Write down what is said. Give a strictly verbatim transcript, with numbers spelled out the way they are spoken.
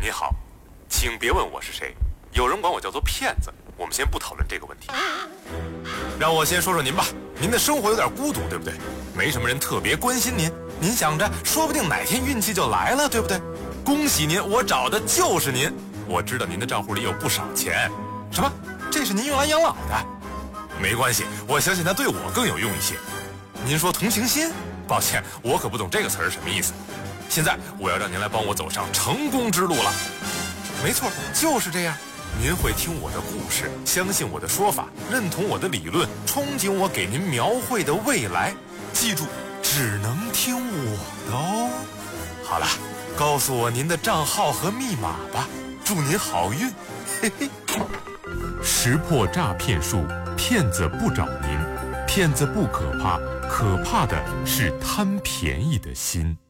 你好，请别问我是谁，有人管我叫做骗子。我们先不讨论这个问题，让我先说说您吧。您的生活有点孤独，对不对？没什么人特别关心您，您想着说不定哪天运气就来了，对不对？恭喜您，我找的就是您。我知道您的账户里有不少钱。什么？这是您用来养老的？没关系，我相信它对我更有用一些。您说同情心？抱歉，我可不懂这个词儿什么意思。现在我要让您来帮我走上成功之路了。没错，就是这样。您会听我的故事，相信我的说法，认同我的理论，憧憬我给您描绘的未来。记住，只能听我的哦。好了，告诉我您的账号和密码吧。祝您好运。嘿嘿。 识破诈骗术，骗子不找您。骗子不可怕，可怕的是贪便宜的心。